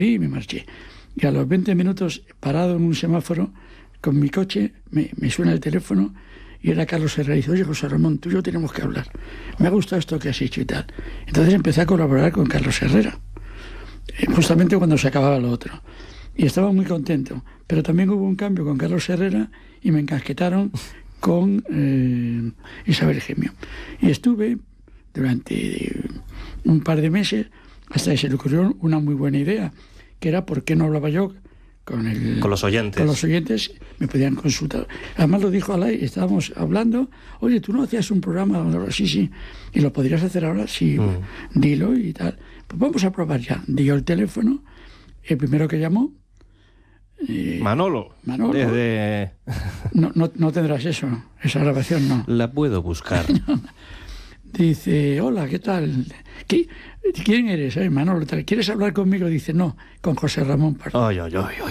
y me marché. Y a los 20 minutos, parado en un semáforo, con mi coche, me suena el teléfono y era Carlos Herrera. Y dice: oye, José Ramón, tú y yo tenemos que hablar. Me ha gustado esto que has hecho y tal. Entonces empecé a colaborar con Carlos Herrera, justamente cuando se acababa lo otro. Y estaba muy contento. Pero también hubo un cambio con Carlos Herrera y me encasquetaron con Isabel Gemio. Y estuve durante un par de meses hasta que se le ocurrió una muy buena idea, que era por qué no hablaba yo con los oyentes. Con los oyentes, me podían consultar. Además lo dijo Alay, estábamos hablando: oye, ¿tú no hacías un programa? Sí, y lo podrías hacer ahora, sí, dilo y tal. Pues vamos a probar ya. Dio el teléfono, el primero que llamó, Manolo. Desde... No tendrás esa grabación, no. La puedo buscar. Dice: hola, ¿qué tal? ¿Quién eres? Manolo, ¿quieres hablar conmigo? Dice: no, con José Ramón Pardo. Ay.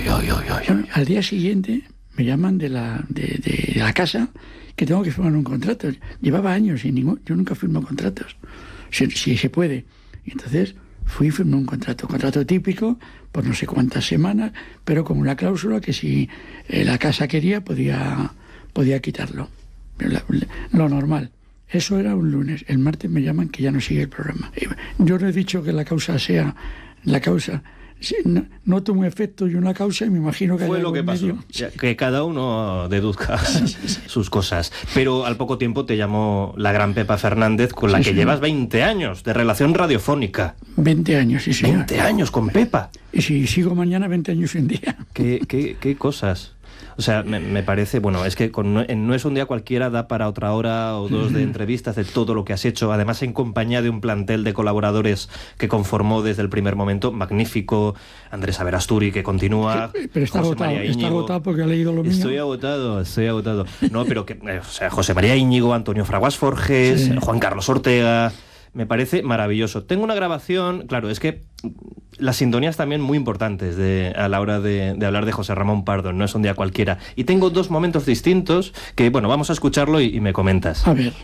Al día siguiente me llaman de la casa que tengo que firmar un contrato. Llevaba años y yo nunca firmo contratos, si se puede. Y entonces fui y firmé un contrato típico por no sé cuántas semanas, pero con una cláusula que si la casa quería podía quitarlo. Lo normal. Eso era un lunes. El martes me llaman que ya no sigue el programa. Yo no he dicho que la causa sea la causa. Noto un efecto y una causa y me imagino que fue lo que pasó. Que cada uno deduzca sus cosas. Pero al poco tiempo te llamó la gran Pepa Fernández, con la que llevas 20 años de relación radiofónica. 20 años, sí, señor. 20 años con Pepa. Y si sigo mañana, 20 años un día. ¿Qué cosas? O sea, me parece, bueno, es que No es un día cualquiera da para otra hora o dos de entrevistas de todo lo que has hecho, además en compañía de un plantel de colaboradores que conformó desde el primer momento, magnífico, Andrés Averasturi, que continúa. Pero está agotado porque ha leído lo mío. Estoy agotado. No, pero José María Íñigo, Antonio Fraguas Forges, Juan Carlos Ortega... Me parece maravilloso. Tengo una grabación, claro, es que las sintonías también muy importantes a la hora de hablar de José Ramón Pardo, no es un día cualquiera. Y tengo dos momentos distintos que, bueno, vamos a escucharlo y me comentas. A ver.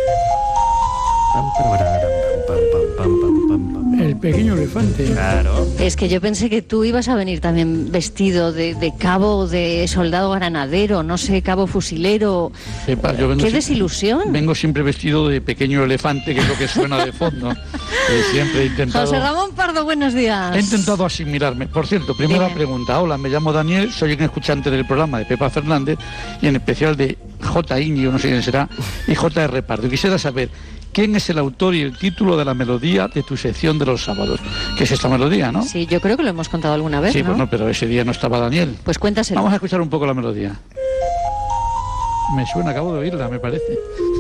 El pequeño elefante. Claro. Es que yo pensé que tú ibas a venir también vestido de cabo, de soldado granadero, no sé, cabo fusilero. ¡Qué desilusión! Vengo siempre vestido de pequeño elefante, que es lo que suena de fondo. Siempre he intentado... José Ramón Pardo, buenos días. He intentado asimilarme. Por cierto, primera pregunta. Hola, me llamo Daniel, soy un escuchante del programa de Pepa Fernández y en especial de J. Íñigo, no sé quién será, y J.R. Pardo. Quisiera saber... ¿quién es el autor y el título de la melodía de tu sección de los sábados? ¿Qué es esta melodía, no? Sí, yo creo que lo hemos contado alguna vez, sí, ¿no? Bueno, pero ese día no estaba Daniel. Pues cuéntaselo. Vamos a escuchar un poco la melodía. Me suena, acabo de oírla, me parece.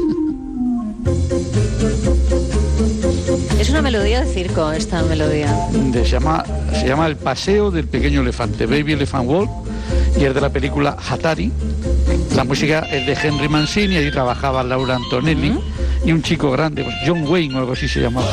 Es una melodía de circo, esta melodía. Se llama El paseo del pequeño elefante, Baby Elephant Walk, y es de la película Hatari. La música es de Henry Mancini, allí trabajaba Laura Antonelli. Y un chico grande, pues John Wayne o algo así se llamaba.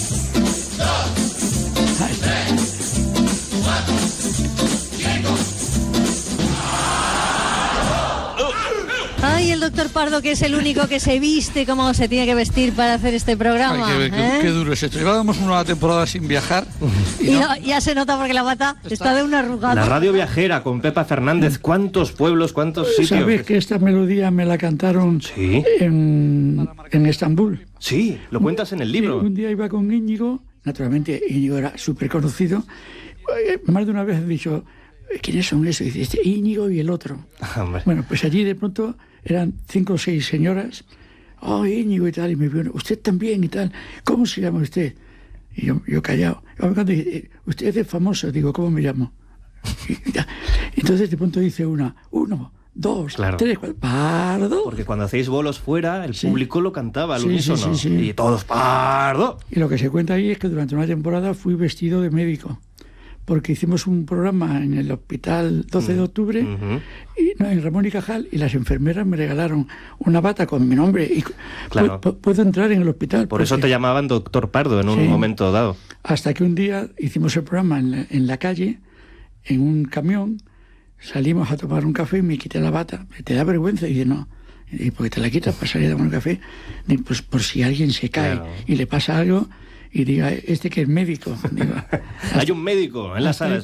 Ay, el doctor Pardo, que es el único que se viste como se tiene que vestir para hacer este programa. Ay, qué duro es esto. Llevábamos una temporada sin viajar. Y ya se nota porque la bata está de una arrugada. La radio viajera con Pepa Fernández. ¿Cuántos pueblos, cuántos sitios? ¿Sabes que esta melodía me la cantaron en Estambul? Sí, lo cuentas en el libro. Un día iba con Íñigo, naturalmente Íñigo era súper conocido. Más de una vez he dicho: ¿quiénes son esos? Y dice: Íñigo y el otro. Hombre. Bueno, pues allí de pronto eran 5 o 6 señoras. Oh, Íñigo y tal. Y me vieron: usted también y tal. ¿Cómo se llama usted? Y yo callado. Cuando dije: usted es famoso. Digo: ¿cómo me llamo? Entonces de pronto dice uno, 2, 3, 4, Pardo. Porque cuando hacéis bolos fuera, el público lo cantaba al unísono. Sí. Y todos: Pardo. Y lo que se cuenta ahí es que durante una temporada fui vestido de médico, porque hicimos un programa en el hospital 12 de octubre, en Ramón y Cajal, y las enfermeras me regalaron una bata con mi nombre. Y puedo entrar en el hospital. Por eso te llamaban doctor Pardo en un momento dado. Hasta que un día hicimos el programa en la calle, en un camión. Salimos a tomar un café y me quité la bata. ¿Te da vergüenza? Y dice: no. Y porque te la quitas para salir a tomar un café, pues por si alguien se cae y le pasa algo y diga: este que es médico. Digo, hay un médico en las salas.